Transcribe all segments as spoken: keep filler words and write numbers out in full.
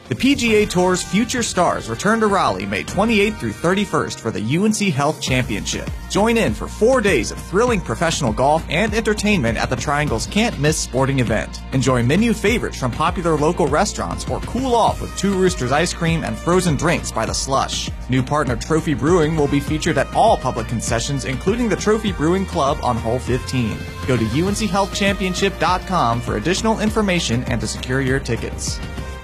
The P G A Tour's future stars return to Raleigh May twenty-eighth through thirty-first for the U N C Health Championship. Join in for four days of thrilling professional golf and entertainment at the Triangle's can't-miss sporting event. Enjoy menu favorites from popular local restaurants or cool off with Two Roosters ice cream and frozen drinks by the slush. New partner Trophy Brewing will be featured at all public concessions, including the Trophy Brewing Club on Hole fifteen. Go to U N C health championship dot com for additional information and to secure your tickets.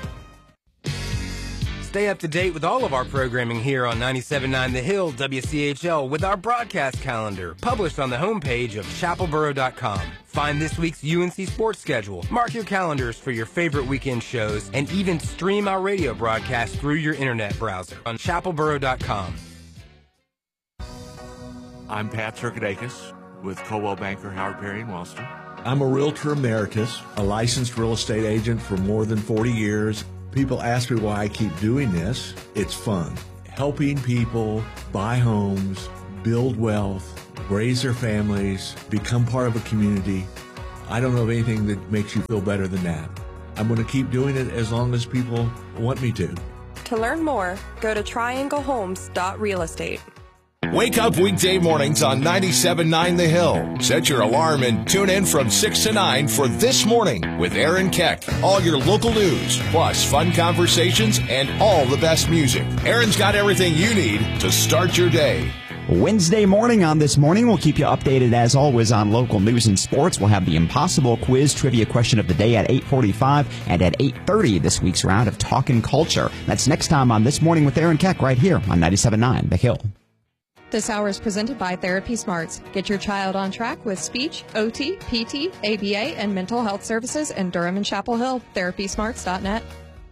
Stay up to date with all of our programming here on ninety-seven point nine The Hill W C H L with our broadcast calendar, published on the homepage of chapel borough dot com. Find this week's U N C sports schedule, mark your calendars for your favorite weekend shows, and even stream our radio broadcast through your internet browser on chapel borough dot com. I'm Pat Circadakis with Coldwell Banker Howard Perry in Wellston. I'm a realtor emeritus, a licensed real estate agent for more than forty years. People ask me why I keep doing this. It's fun. Helping people buy homes, build wealth, raise their families, become part of a community. I don't know of anything that makes you feel better than that. I'm going to keep doing it as long as people want me to. To learn more, go to triangle homes dot real estate. Wake up weekday mornings on ninety-seven point nine The Hill. Set your alarm and tune in from six to nine for This Morning with Aaron Keck. All your local news, plus fun conversations and all the best music. Aaron's got everything you need to start your day. Wednesday morning on This Morning, we'll keep you updated as always on local news and sports. We'll have the Impossible Quiz trivia question of the day at eight forty-five and at eight thirty this week's round of Talkin' Culture. That's next time on This Morning with Aaron Keck right here on ninety-seven point nine The Hill. This hour is presented by Therapy Smarts. Get your child on track with speech, O T, P T, A B A, and mental health services in Durham and Chapel Hill. therapy smarts dot net.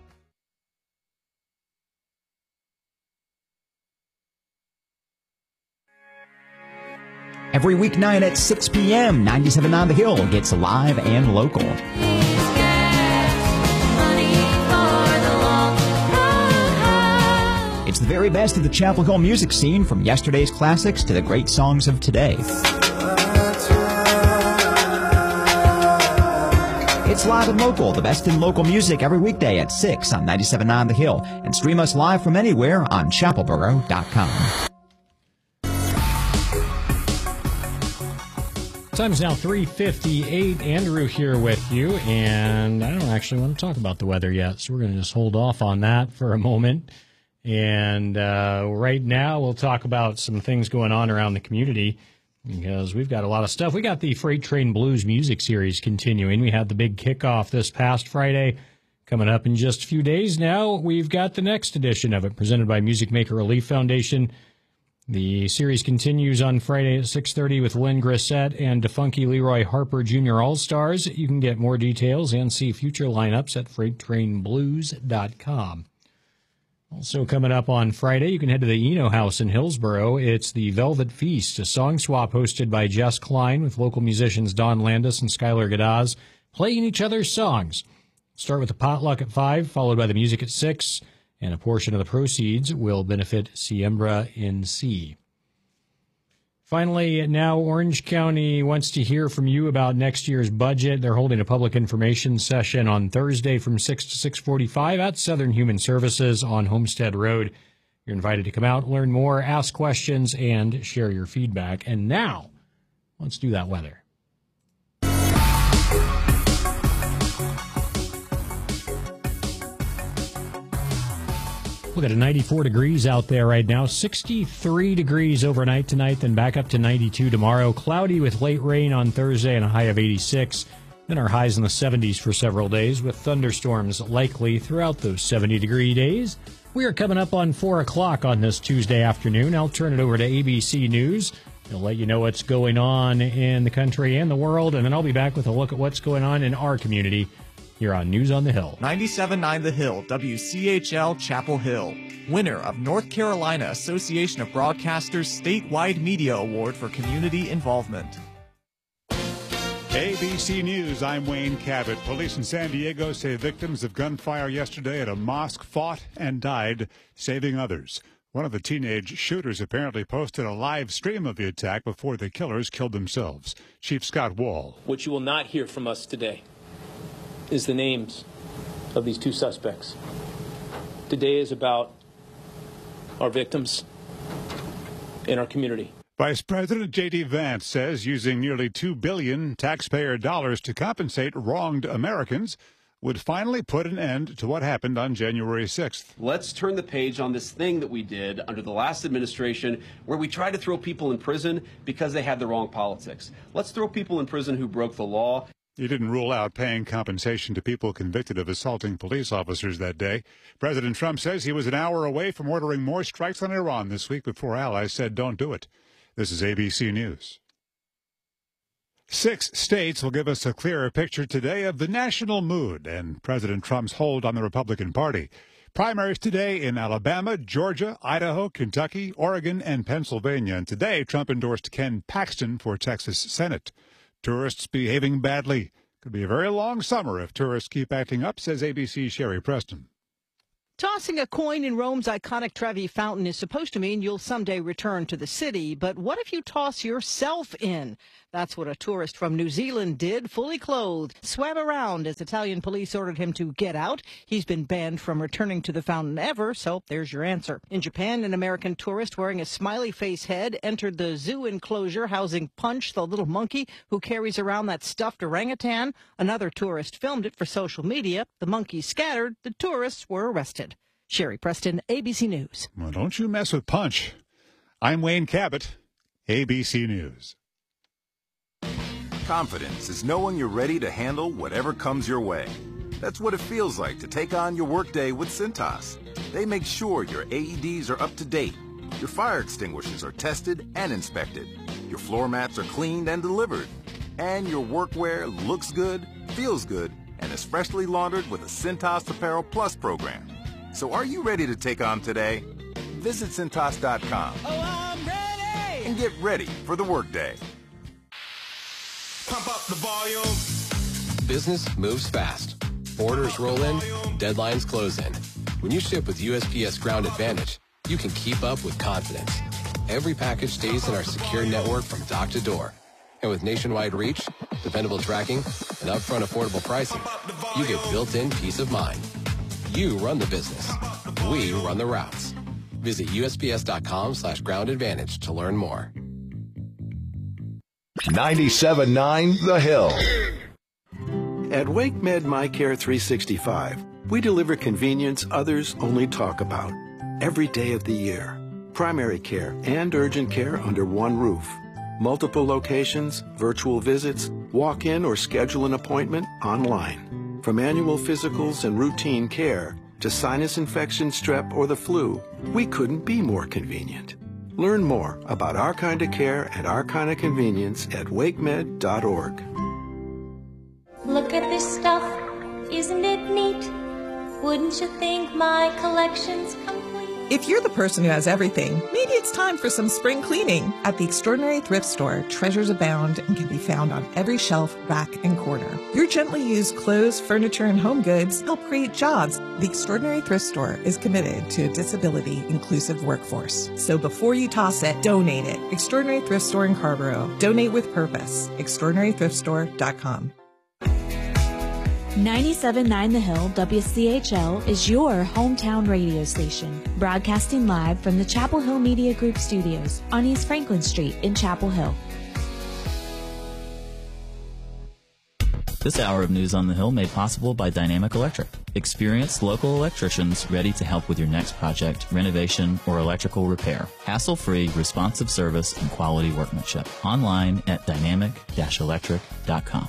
Every weeknight at six p.m., ninety-seven point nine The Hill gets live and local. It's the very best of the Chapel Hill music scene, from yesterday's classics to the great songs of today. It's live and local, the best in local music, every weekday at six on ninety-seven point nine The Hill. And stream us live from anywhere on chapel borough dot com. Time's now three fifty-eight. Andrew here with you, and I don't actually want to talk about the weather yet, so we're going to just hold off on that for a moment. And uh, right now we'll talk about some things going on around the community, because we've got a lot of stuff. We got the Freight Train Blues music series continuing. We had the big kickoff this past Friday. Coming up in just a few days now, we've got the next edition of it, presented by Music Maker Relief Foundation. The series continues on Friday at six thirty with Lynn Grissett and DeFunky Leroy Harper Junior All-Stars. You can get more details and see future lineups at freight train blues dot com. Also coming up on Friday, you can head to the Eno House in Hillsboro. It's the Velvet Feast, a song swap hosted by Jess Klein with local musicians Don Landis and Skylar Gadaz, playing each other's songs. Start with the potluck at five, followed by the music at six, and a portion of the proceeds will benefit Siembra N C. Finally, now Orange County wants to hear from you about next year's budget. They're holding a public information session on Thursday from six to six forty-five at Southern Human Services on Homestead Road. You're invited to come out, learn more, ask questions, and share your feedback. And now, let's do that weather. Look at it, ninety-four degrees out there right now, sixty-three degrees overnight tonight, then back up to ninety-two tomorrow. Cloudy with late rain on Thursday and a high of eighty-six. Then our highs in the seventies for several days, with thunderstorms likely throughout those seventy-degree days. We are coming up on four o'clock on this Tuesday afternoon. I'll turn it over to A B C News. They'll let you know what's going on in the country and the world, and then I'll be back with a look at what's going on in our community here on News on the Hill. ninety-seven point nine The Hill, W C H L Chapel Hill. Winner of North Carolina Association of Broadcasters Statewide Media Award for Community Involvement. A B C News, I'm Wayne Cabot. Police in San Diego say victims of gunfire yesterday at a mosque fought and died, saving others. One of the teenage shooters apparently posted a live stream of the attack before the killers killed themselves. Chief Scott Wall. What you will not hear from us today is the names of these two suspects. Today is about our victims in our community. Vice President J D. Vance says using nearly two billion dollars taxpayer dollars to compensate wronged Americans would finally put an end to what happened on January sixth. Let's turn the page on this thing that we did under the last administration where we tried to throw people in prison because they had the wrong politics. Let's throw people in prison who broke the law. He didn't rule out paying compensation to people convicted of assaulting police officers that day. President Trump says he was an hour away from ordering more strikes on Iran this week before allies said don't do it. This is A B C News. Six states will give us a clearer picture today of the national mood and President Trump's hold on the Republican Party. Primaries today in Alabama, Georgia, Idaho, Kentucky, Oregon, and Pennsylvania. And today, Trump endorsed Ken Paxton for Texas Senate. Tourists behaving badly. Could be a very long summer if tourists keep acting up, says A B C's Sherry Preston. Tossing a coin in Rome's iconic Trevi Fountain is supposed to mean you'll someday return to the city. But what if you toss yourself in? That's what a tourist from New Zealand did, fully clothed, swam around as Italian police ordered him to get out. He's been banned from returning to the fountain ever, so there's your answer. In Japan, an American tourist wearing a smiley face head entered the zoo enclosure housing Punch, the little monkey who carries around that stuffed orangutan. Another tourist filmed it for social media. The monkey scattered. The tourists were arrested. Sherry Preston, A B C News. Well, don't you mess with Punch. I'm Wayne Cabot, A B C News. Confidence is knowing you're ready to handle whatever comes your way. That's what it feels like to take on your workday with Cintas. They make sure your A E Ds are up to date, your fire extinguishers are tested and inspected, your floor mats are cleaned and delivered, and your workwear looks good, feels good, and is freshly laundered with a Cintas Apparel Plus program. So are you ready to take on today? Visit Cintas dot com Oh, I'm ready! and get ready for the workday. Pump up the volume. Business moves fast. Orders roll in, deadlines close in. When you ship with U S P S Ground Advantage, you can keep up with confidence. Every package stays in our secure network from dock to door. And with nationwide reach, dependable tracking, and upfront affordable pricing, you get built-in peace of mind. You run the business. We run the routes. Visit U S P S dot com slash ground advantage to learn more. ninety-seven point nine The Hill. At WakeMed MyCare three sixty-five, we deliver convenience others only talk about. Every day of the year. Primary care and urgent care under one roof. Multiple locations, virtual visits, walk in or schedule an appointment online. From annual physicals and routine care to sinus infection, strep, or the flu, we couldn't be more convenient. Learn more about our kind of care and our kind of convenience at wakemed dot org. Look at this stuff, isn't it neat? Wouldn't you think my collection's complete? If you're the person who has everything, maybe it's time for some spring cleaning. At the Extraordinary Thrift Store, treasures abound and can be found on every shelf, rack, and corner. Your gently used clothes, furniture, and home goods help create jobs. The Extraordinary Thrift Store is committed to a disability-inclusive workforce. So before you toss it, donate it. Extraordinary Thrift Store in Carrboro. Donate with purpose. extraordinary thrift store dot com. ninety-seven point nine The Hill W C H L is your hometown radio station, broadcasting live from the Chapel Hill Media Group studios on East Franklin Street in Chapel Hill. This hour of News on the Hill made possible by Dynamic Electric. Experienced local electricians ready to help with your next project, renovation, or electrical repair. Hassle-free, responsive service and quality workmanship. Online at dynamic dash electric dot com.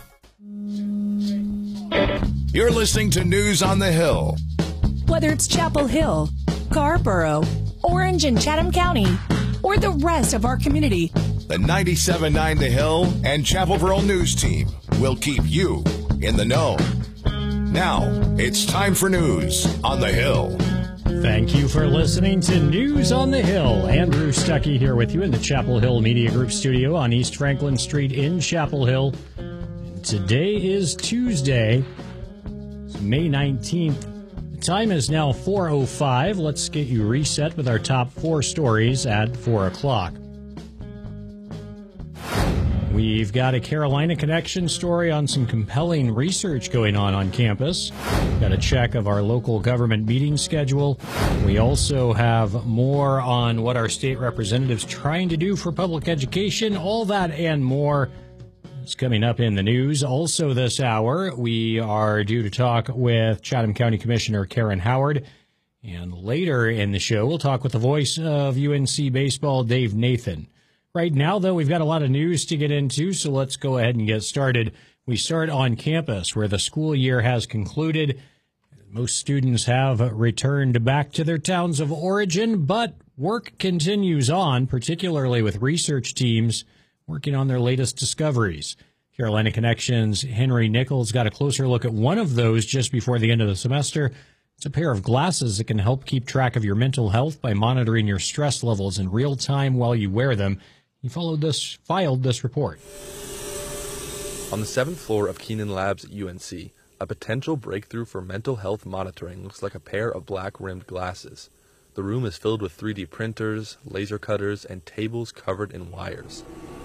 You're listening to News on the Hill. Whether it's Chapel Hill, Carrboro, Orange and Chatham County, or the rest of our community, the ninety-seven point nine The Hill and Chapel Borough News Team will keep you in the know. Now, it's time for News on the Hill. Thank you for listening to News on the Hill. Andrew Stuckey here with you in the Chapel Hill Media Group studio on East Franklin Street in Chapel Hill. Today is Tuesday, it's May nineteenth. The time is now four oh five. Let's get you reset with our top four stories at four o'clock. We We've got a Carolina Connection story on some compelling research going on on campus. Got a check of our local government meeting schedule. We also have more on what our state representatives trying to do for public education. All that and more is coming up in the news. Also this hour, we are due to talk with Chatham County Commissioner Karen Howard. And later in the show, we'll talk with the voice of U N C baseball, Dave Nathan. Right now, though, we've got a lot of news to get into, so let's go ahead and get started. We start on campus, where the school year has concluded. Most students have returned back to their towns of origin, but work continues on, particularly with research teams working on their latest discoveries. Carolina Connection's Henry Nichols got a closer look at one of those just before the end of the semester. It's a pair of glasses that can help keep track of your mental health by monitoring your stress levels in real time while you wear them. He followed this, filed this report. On the seventh floor of Keenan Labs at U N C, a potential breakthrough for mental health monitoring looks like a pair of black-rimmed glasses. The room is filled with three D printers, laser cutters, and tables covered in wires.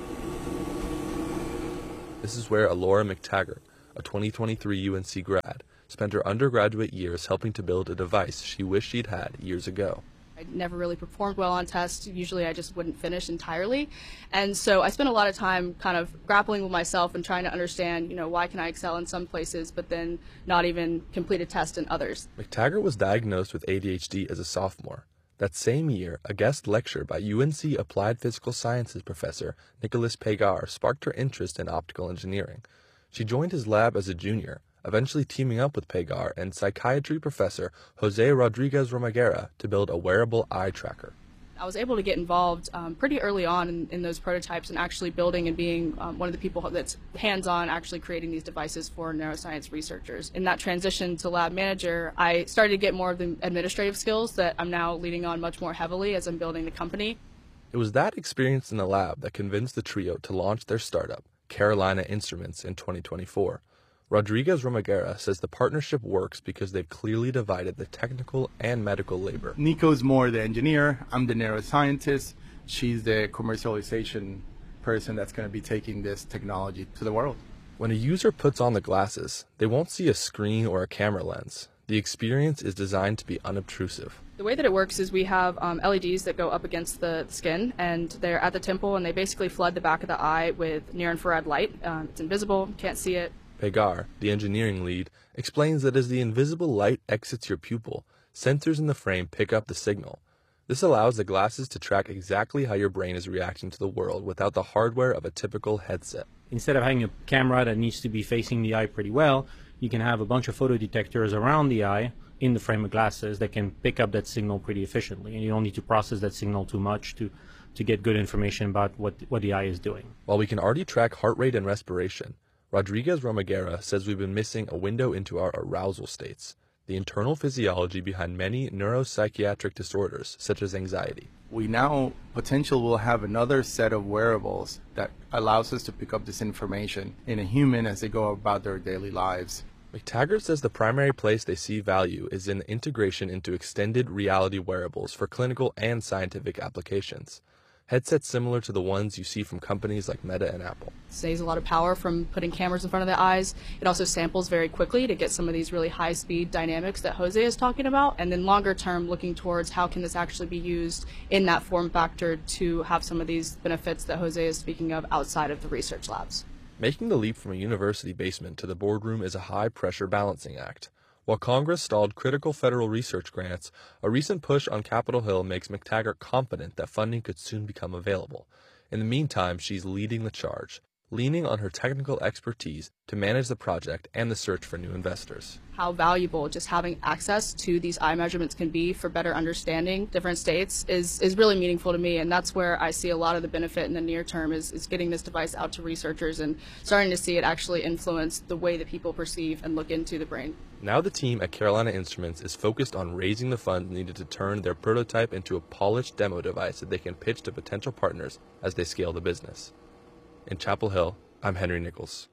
This is where Alora McTaggart, a twenty twenty-three U N C grad, spent her undergraduate years helping to build a device she wished she'd had years ago. I never really performed well on tests. Usually I just wouldn't finish entirely. And so I spent a lot of time kind of grappling with myself and trying to understand, you know, why can I excel in some places but then not even complete a test in others. McTaggart was diagnosed with A D H D as a sophomore. That same year, a guest lecture by U N C Applied Physical Sciences professor Nicholas Pegar sparked her interest in optical engineering. She joined his lab as a junior, eventually teaming up with Pegar and psychiatry professor Jose Rodriguez Romaguera to build a wearable eye tracker. I was able to get involved um, pretty early on in, in those prototypes and actually building and being um, one of the people that's hands-on actually creating these devices for neuroscience researchers. In that transition to lab manager, I started to get more of the administrative skills that I'm now leading on much more heavily as I'm building the company. It was that experience in the lab that convinced the trio to launch their startup, Carolina Instruments, in twenty twenty-four. Rodriguez Romaguera says the partnership works because they've clearly divided the technical and medical labor. Nico's more the engineer, I'm the neuroscientist, she's the commercialization person that's going to be taking this technology to the world. When a user puts on the glasses, they won't see a screen or a camera lens. The experience is designed to be unobtrusive. The way that it works is we have um, L E Ds that go up against the skin, and they're at the temple, and they basically flood the back of the eye with near-infrared light. Um, it's invisible, can't see it. Pegar, the engineering lead, explains that as the invisible light exits your pupil, sensors in the frame pick up the signal. This allows the glasses to track exactly how your brain is reacting to the world without the hardware of a typical headset. Instead of having a camera that needs to be facing the eye pretty well, you can have a bunch of photodetectors around the eye in the frame of glasses that can pick up that signal pretty efficiently, and you don't need to process that signal too much to, to get good information about what, what the eye is doing. While we can already track heart rate and respiration, Rodriguez Romaguera says we've been missing a window into our arousal states, the internal physiology behind many neuropsychiatric disorders, such as anxiety. We now potentially will have another set of wearables that allows us to pick up this information in a human as they go about their daily lives. McTaggart says the primary place they see value is in the integration into extended reality wearables for clinical and scientific applications. Headsets similar to the ones you see from companies like Meta and Apple. It saves a lot of power from putting cameras in front of the eyes. It also samples very quickly to get some of these really high-speed dynamics that Jose is talking about. And then longer term, looking towards how can this actually be used in that form factor to have some of these benefits that Jose is speaking of outside of the research labs. Making the leap from a university basement to the boardroom is a high-pressure balancing act. While Congress stalled critical federal research grants, a recent push on Capitol Hill makes McTaggart confident that funding could soon become available. In the meantime, she's leading the charge, leaning on her technical expertise to manage the project and the search for new investors. How valuable just having access to these eye measurements can be for better understanding different states is, is really meaningful to me, and that's where I see a lot of the benefit in the near term is, is getting this device out to researchers and starting to see it actually influence the way that people perceive and look into the brain. Now the team at Carolina Instruments is focused on raising the funds needed to turn their prototype into a polished demo device that they can pitch to potential partners as they scale the business. In Chapel Hill, I'm Henry Nichols.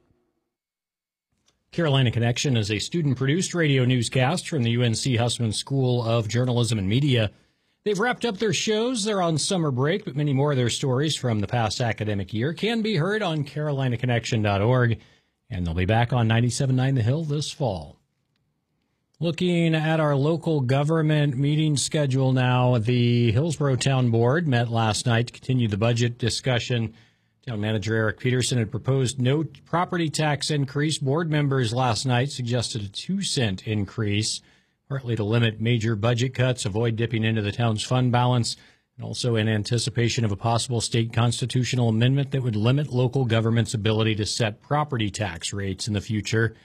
Carolina Connection is a student-produced radio newscast from the U N C Hussman School of Journalism and Media. They've wrapped up their shows. They're on summer break, but many more of their stories from the past academic year can be heard on Carolina Connection dot org, and they'll be back on ninety-seven point nine The Hill this fall. Looking at our local government meeting schedule now, the Hillsborough Town Board met last night to continue the budget discussion. Town Manager Eric Peterson had proposed no property tax increase. Board members last night suggested a two cent increase, partly to limit major budget cuts, avoid dipping into the town's fund balance, and also in anticipation of a possible state constitutional amendment that would limit local government's ability to set property tax rates in the future.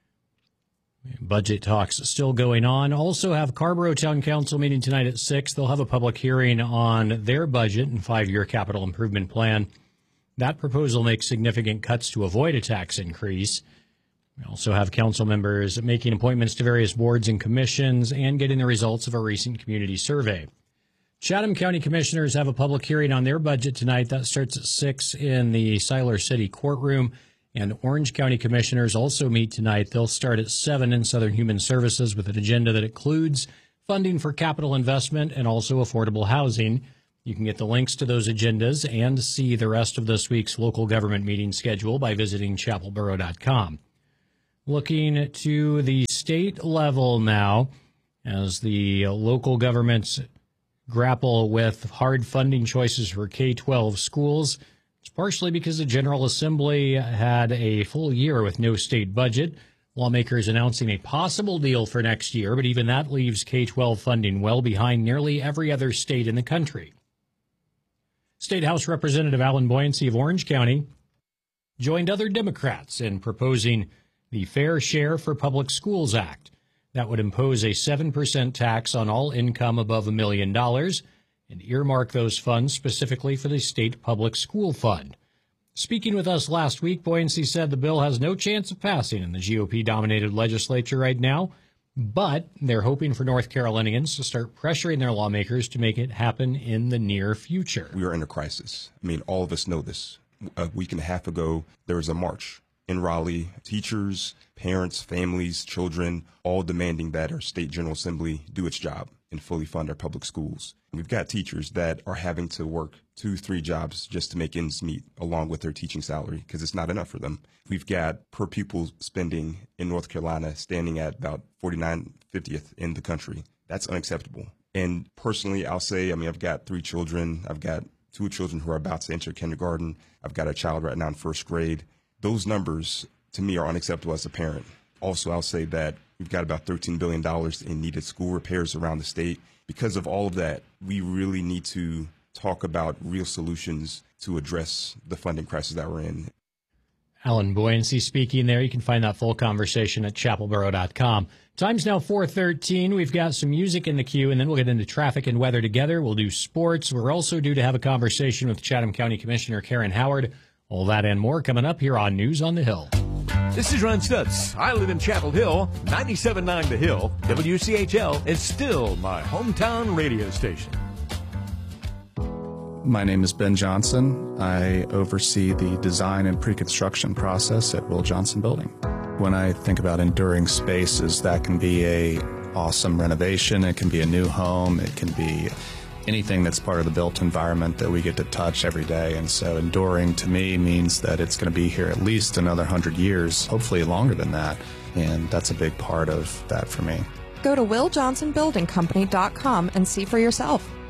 Budget talks still going on. Also have Carrboro Town Council meeting tonight at six. They'll have a public hearing on their budget and five-year capital improvement plan. That proposal makes significant cuts to avoid a tax increase. We also have council members making appointments to various boards and commissions and getting the results of a recent community survey. Chatham County Commissioners have a public hearing on their budget tonight. That starts at six in the Siler City courtroom. And Orange County Commissioners also meet tonight. They'll start at seven in Southern Human Services with an agenda that includes funding for capital investment and also affordable housing. You can get the links to those agendas and see the rest of this week's local government meeting schedule by visiting chapel borough dot com. Looking to the state level now, as the local governments grapple with hard funding choices for K twelve schools. It's partially because the General Assembly had a full year with no state budget. Lawmakers announcing a possible deal for next year, but even that leaves K twelve funding well behind nearly every other state in the country. State House Representative Alan Boyancy of Orange County joined other Democrats in proposing the Fair Share for Public Schools Act. That would impose a seven percent tax on all income above a million dollars and earmark those funds specifically for the State Public School Fund. Speaking with us last week, Boyancy said the bill has no chance of passing in the G O P-dominated legislature right now, but they're hoping for North Carolinians to start pressuring their lawmakers to make it happen in the near future. We are in a crisis. I mean, all of us know this. A week and a half ago, there was a march in Raleigh. Teachers, parents, families, children, all demanding that our state General Assembly do its job and fully fund our public schools. We've got teachers that are having to work two, three jobs just to make ends meet along with their teaching salary because it's not enough for them. We've got per pupil spending in North Carolina standing at about forty-nine fiftieth in the country. That's unacceptable. And personally, I'll say, I mean, I've got three children. I've got two children who are about to enter kindergarten. I've got a child right now in first grade. Those numbers, to me, are unacceptable as a parent. Also, I'll say that we've got about thirteen billion dollars in needed school repairs around the state. Because of all of that, we really need to talk about real solutions to address the funding crisis that we're in. Alan Boyancy speaking there. You can find that full conversation at chapel borough dot com. Time's now four thirteen. We've got some music in the queue, and then we'll get into traffic and weather together. We'll do sports. We're also due to have a conversation with Chatham County Commissioner Karen Howard. All that and more coming up here on News on the Hill. This is Ron Stutz. I live in Chapel Hill, ninety-seven point nine The Hill. W C H L is still my hometown radio station. My name is Ben Johnson. I oversee the design and pre-construction process at Will Johnson Building. When I think about enduring spaces, that can be a awesome renovation, it can be a new home, it can be anything that's part of the built environment that we get to touch every day. And so enduring to me means that it's going to be here at least another hundred years, hopefully longer than that. And that's a big part of that for me. Go to will johnson building company dot com and see for yourself.